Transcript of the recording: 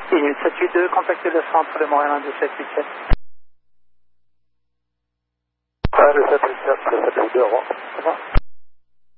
Et 782, contactez le centre de Montréal 2787. Ouais, le 787, le 782, au revoir. Au revoir.